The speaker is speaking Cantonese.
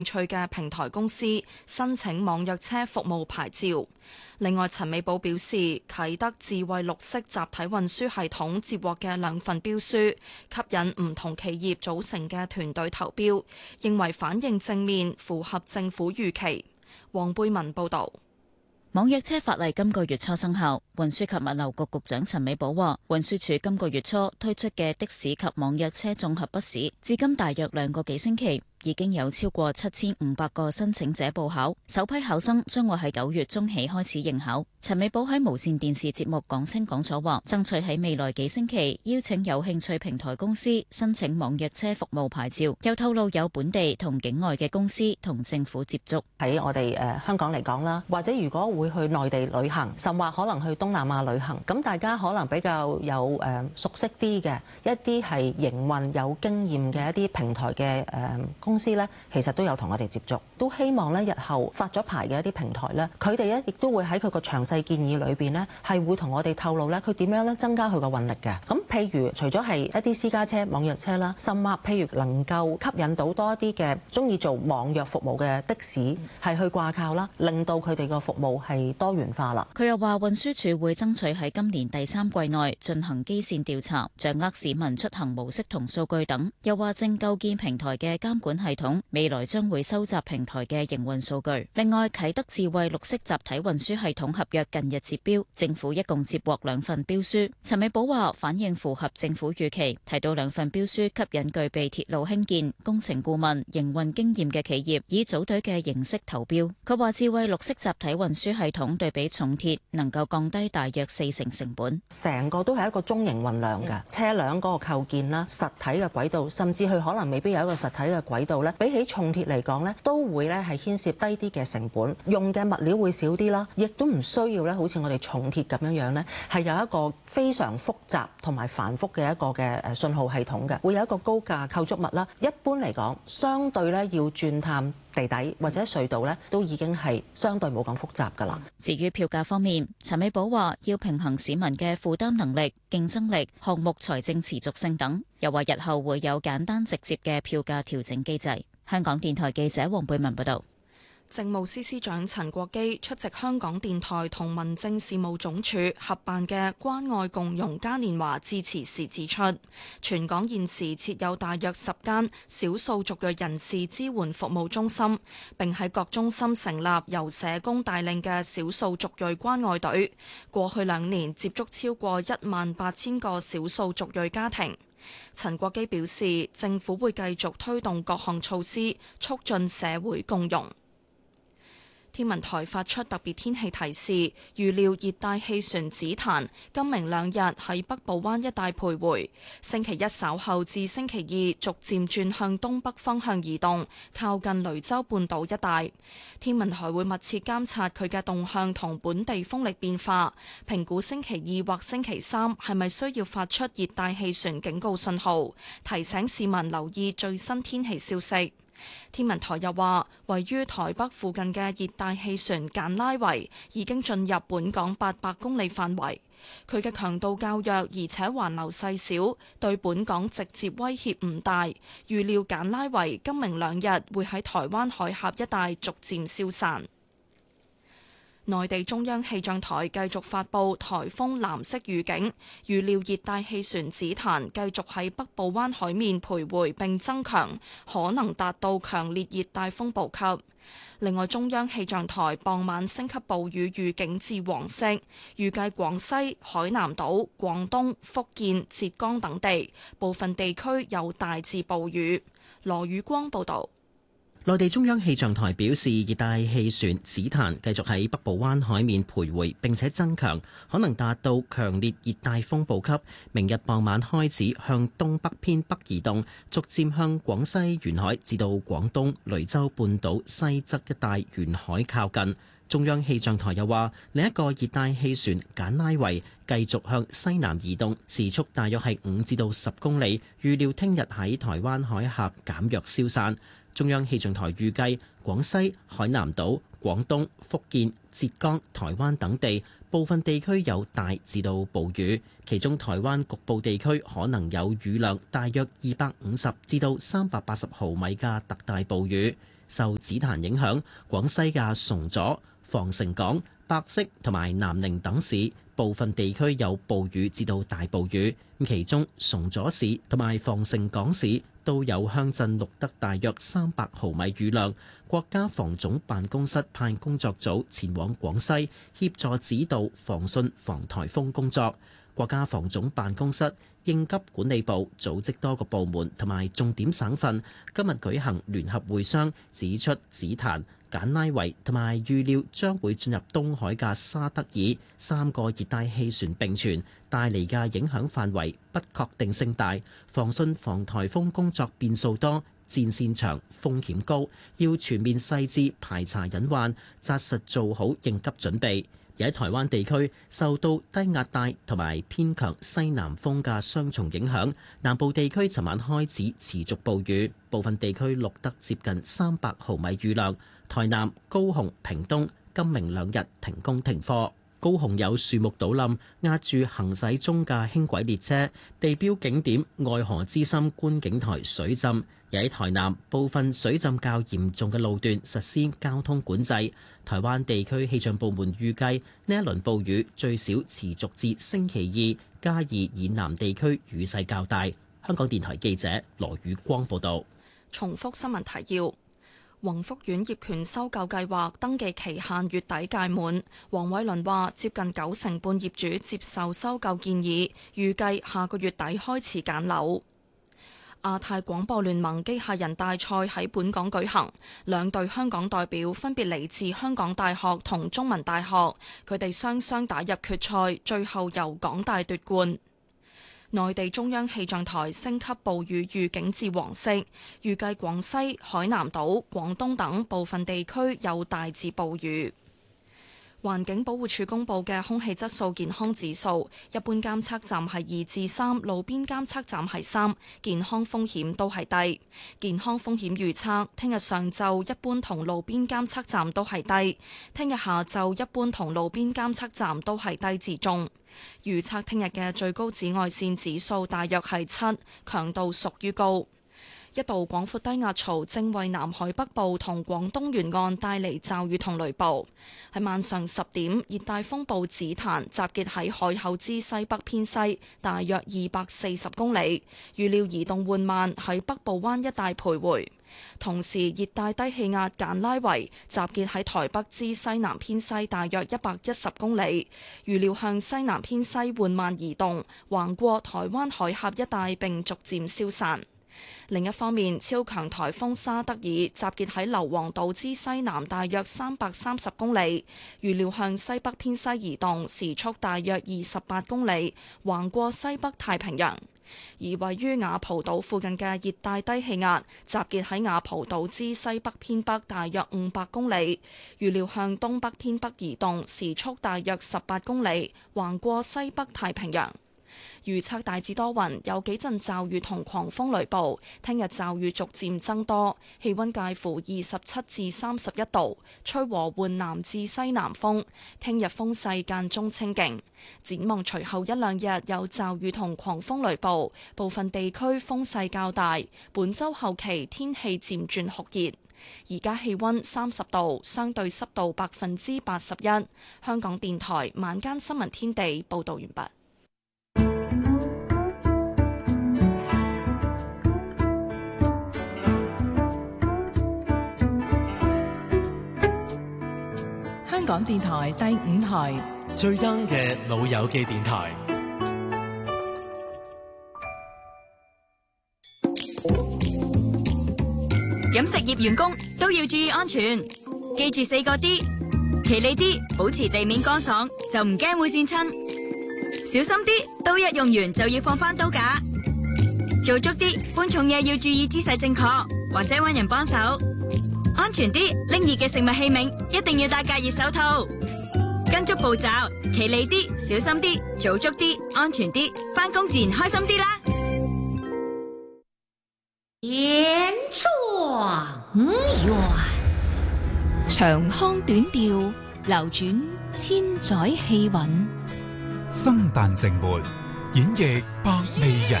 趣嘅平台公司申請網約車服務牌照。另外，陳美寶表示，啟德智慧綠色集體運輸系統接獲嘅2份標書，吸引唔同企業組成嘅團隊投標，認為反應正面，符合政府預期。黃貝文報導。 網約車法例今個月初生效，運輸及物流局局長陳美寶話，運輸署今個月初推出嘅的士及網約車綜合筆試，至今大約2個幾星期，已經有超過7500個申請者報考，首批考生將會喺9月中起開始應考。陳美寶喺無線電視節目講清講楚話，爭取喺未來幾星期邀請有興趣平台公司申請網約車服務牌照，又透露有本地同境外嘅公司同政府接觸。 喺我哋香港嚟講啦，或者如果會去內地旅行，甚或可能去東南亞旅行，咁大家可能比較有熟悉啲嘅一啲係營運有經驗嘅一啲平台嘅公司咧，其實都有同我哋接觸，都希望咧日後發咗牌嘅一啲平台咧，佢哋咧亦都會喺佢個詳細建議裏邊咧，係會同我哋透露咧，佢點樣咧增加佢個運力嘅。咁譬如除咗係一啲私家車、網約車啦，甚或譬如能夠吸引到多一啲嘅中意做網約服務嘅的士係去掛靠啦，令到佢哋個服務係多元化啦。 佢又話運輸署會爭取喺今年第3季內進行基線調查，掌握市民出行模式同數據等。又話正構建平台嘅監管系統，未來將會收集平台嘅營運數據。另外，啟德智慧綠色集體運輸系統合約近日截標，政府一共接獲2份標書。陳美寶話反應符合政府預期，提到2份標書吸引具備鐵路興建、工程顧問、營運經驗嘅企業以組隊嘅形式投標。佢話智慧綠色集體運輸系統對比重鐵能夠降低大約40%成本。 成個都係一個中型運量嘅車輛嗰個構建啦，實體嘅軌道，甚至佢可能未必有一個實體嘅軌道咧，比起重鐵嚟講咧，都會咧係牽涉低啲嘅成本，用嘅物料會少啲啦，亦都唔需要咧，好似我哋重鐵咁樣樣咧，係有一個非常複雜同埋繁複嘅一個嘅信號系統嘅，會有一個高架構築物啦。一般嚟講，相對咧要鑽探地底或者隧道咧，都已經係相對冇咁複雜㗎啦。 至於票價方面，陳美寶話要平衡市民嘅負擔能力、競爭力、項目財政持續性等，又話日後會有簡單直接嘅票價調整機制。香港電台記者黃貝文報道。 政務司司長陳國基出席香港電台同民政事務總署合辦嘅關愛共融嘉年華致辭時指出，全港現時設有大約10間少數族裔人士支援服務中心，並喺各中心成立由社工帶領嘅少數族裔關愛隊。過去2年接觸超過18000個少數族裔家庭。陳國基表示，政府會繼續推動各項措施，促進社會共融。天文台發出特別天氣提示，預料熱帶氣旋紫檀今明2日喺北部灣一帶徘徊，星期一稍後至星期2逐漸轉向東北方向移動，靠近雷州半島一帶。天文台會密切監察佢嘅動向同本地風力變化，評估星期2或星期3係咪需要發出熱帶氣旋警告信號，提醒市民留意最新天氣消息。天文台又話，位於台北附近嘅熱帶氣旋簡拉維已經進入本港800公里範圍，佢嘅強度較弱，而且環流細小，對本港直接威脅唔大。預料簡拉維今明2日會喺台灣海峽一帶逐漸消散。內地中央氣象台繼續發布颱風藍色預警，預料熱帶氣旋紫檀繼續喺北部灣海面徘徊並增強，可能達到強烈熱帶風暴級。另外，中央氣象台傍晚升級暴雨預警至黃色，預計廣西、海南島、廣東、福建、浙江等地部分地區有大至暴雨。羅宇光報導。 內地中央氣象台表示，熱帶氣旋紫檀繼續喺北部灣海面徘徊並且增強，可能達到強烈熱帶風暴級。明日傍晚開始向東北偏北移動，逐漸向廣西沿海至到廣東雷州半島西側一帶沿海靠近。中央氣象台又話，另一個熱帶氣旋簡拉維繼續向西南移動，時速大約係5至到10公里，預料聽日喺台灣海峽減弱消散。中央氣象台預計，廣西、海南島、廣東、福建、浙江、台灣等地部分地區有大至到暴雨，其中台灣局部地區可能有雨量大約250至到380毫米嘅特大暴雨。 受紫檀影響，廣西嘅崇左、防城港、百色同埋南寧等市部分地區有暴雨至到大暴雨。其中崇左市同埋防城港市都有鄉鎮錄得大約300毫米雨量。國家防總辦公室派工作組前往廣西協助指導防汛防颱風工作。國家防總辦公室、應急管理部組織多個部門同埋重點省份今日舉行聯合會商，指出紫檀、簡拉維同埋預料將會進入東海嘅沙德爾3個熱帶氣旋並存，帶嚟嘅影響範圍不確定性大，防汛防颱風工作變數多，戰線長，風險高，要全面細緻排查隱患，紮實做好應急準備。而喺台灣地區受到低壓帶同埋偏強西南風嘅雙重影響，南部地區尋晚開始持續暴雨，部分地區錄得接近300毫米雨量。台南、高雄、屏東今明兩日停工停課。高雄有樹木倒冧，壓住行駛中嘅輕軌列車，地標景點愛河之心觀景台水浸。而喺台南部分水浸較嚴重嘅路段實施交通管制。台灣地區氣象部門預計呢一輪暴雨最少持續至星期二，嘉義以南地區雨勢較大。香港電台記者羅宇光報道。 重複新聞提要。宏福苑業權收購計劃登記期限月底屆滿，黃偉綸話接近90%半業主接受收購建議，預計下個月底開始揀樓。亞太廣播聯盟機械人大賽喺本港舉行，兩隊香港代表分別嚟自香港大學同中文大學，佢哋雙雙打入決賽，最後由港大奪冠。內地中央氣象台升級暴雨預警至黃色，預計廣西、海南島、廣東等部分地區有大至暴雨。環境保護署公布嘅空氣質素健康指數，一般監測站係2至3，路邊監測站係3，健康風險都係低。健康風險預測，聽日上晝一般同路邊監測站都係低，聽日下晝一般同路邊監測站都係低至中。預測聽日嘅最高紫外線指數大約係7，強度屬於高。一道廣闊低壓槽正為南海北部同廣東沿岸帶嚟驟雨同雷暴。喺晚上10點，熱帶風暴紫檀集結喺海口之西北偏西，大約240公里，預料移動緩慢喺北部灣一帶徘徊。同時，熱帶低氣壓簡拉維集結喺台北之西南偏西，大約110公里，預料向西南偏西緩慢移動，橫過台灣海峽一帶並逐漸消散。另一方面，超強颱風沙德爾集結喺硫磺島之西南大約330公里，預料向西北偏西移動，時速大約28公里，橫過西北太平洋。而位於雅蒲島附近嘅熱帶低氣壓集結喺雅蒲島之西北偏北大約500公里，預料向東北偏北移動，時速大約18公里，橫過西北太平洋。預測大致多雲，有幾陣驟雨同狂風雷暴。聽日驟雨逐漸增多，氣溫介乎27至31度，吹和緩南至西南風。聽日風勢間中清勁。展望隨後一兩日有驟雨同狂風雷暴，部分地區風勢較大。本週後期天氣漸轉酷熱。而家氣溫30度，相對濕度81%。香港電台晚間新聞天地報道完畢。 香港電台第5台最 young 嘅老友記電台。 飲食業員工都要注意安全，記住4個D，企理啲，保持地面乾爽，就唔驚會跣親；小心啲，刀一用完就要放返刀架；做足啲，搬重嘢要注意姿勢正確，或者搵人幫手。安全啲，拎熱嘅食物器皿一定要戴隔熱手套。跟足步驟，企理啲，小心啲，做足啲，安全啲，返工自然開心啲啦。 言狀遠， 長腔短調，流轉千載氣韻。 生旦淨末，演繹百味人